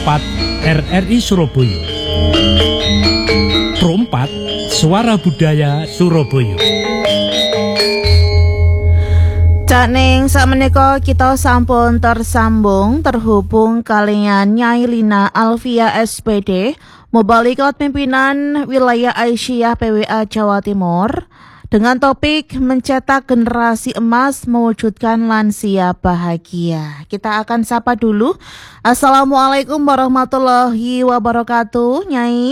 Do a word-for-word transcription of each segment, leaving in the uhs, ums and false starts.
empat R R I Surabaya. Pro empat, Suara Budaya Surabaya. Cak Ning sakmenika kita sampun tersambung terhubung kalian Nyai Lina Alfia S P D, Mubalikot Pimpinan Wilayah Aisyah P W A Jawa Timur, dengan topik mencetak generasi emas mewujudkan lansia bahagia. Kita akan sapa dulu. Assalamualaikum warahmatullahi wabarakatuh, Nyai.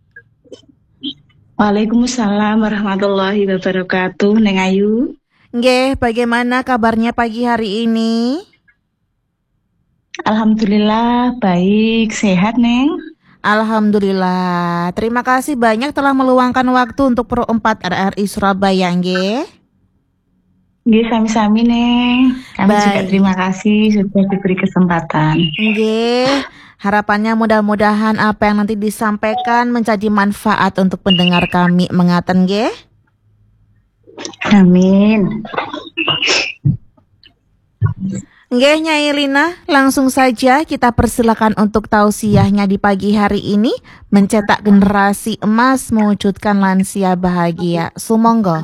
Waalaikumsalam warahmatullahi wabarakatuh, Neng Ayu. Nggih, bagaimana kabarnya pagi hari ini? Alhamdulillah baik, sehat Neng. Alhamdulillah. Terima kasih banyak telah meluangkan waktu untuk Pro empat R R I Surabaya, nggih. Nggih, sami-sami Neng. Kami Baik. juga terima kasih sudah diberi kesempatan. Nggih. Harapannya mudah-mudahan apa yang nanti disampaikan menjadi manfaat untuk pendengar kami, mengaten nggih. Amin. Nggih, Nyai Lina, langsung saja kita persilakan untuk tausiahnya di pagi hari ini, mencetak generasi emas mewujudkan lansia bahagia. Sumonggo.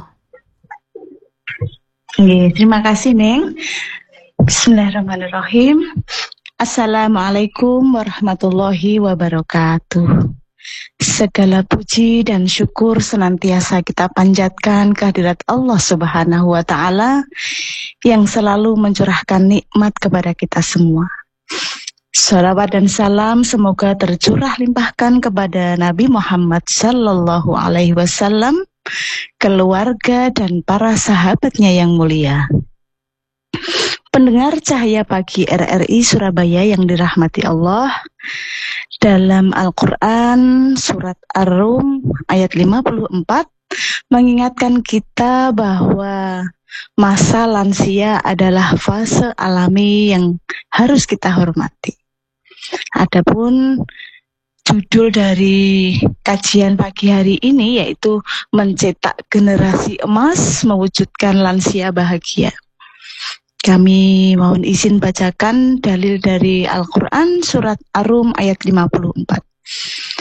Nggih, terima kasih Neng. Bismillahirrahmanirrahim. Assalamualaikum warahmatullahi wabarakatuh. Segala puji dan syukur senantiasa kita panjatkan kehadirat Allah Subhanahu wa Ta'ala yang selalu mencurahkan nikmat kepada kita semua. Shalawat dan salam semoga tercurah limpahkan kepada Nabi Muhammad Sallallahu Alaihi Wasallam, keluarga dan para sahabatnya yang mulia. Pendengar Cahaya Pagi R R I Surabaya yang dirahmati Allah, dalam Al-Quran surat Ar-Rum ayat lima puluh empat mengingatkan kita bahwa masa lansia adalah fase alami yang harus kita hormati. Adapun judul dari kajian pagi hari ini yaitu mencetak generasi emas mewujudkan lansia bahagia. Kami mohon izin bacakan dalil dari Al-Quran surat Ar-Rum ayat lima puluh empat.